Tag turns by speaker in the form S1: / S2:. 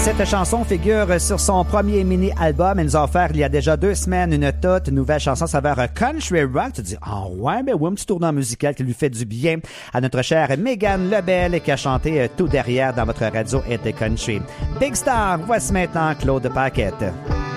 S1: Cette chanson figure sur son premier mini-album. Elle nous a offert il y a déjà 2 semaines une toute nouvelle chanson saveur country rock. Tu te dis, ouais, mais oui, un petit tournant musical qui lui fait du bien à notre chère Mégane Lebel qui a chanté tout derrière dans votre radio et country. Big Star, voici maintenant Claude Paquette.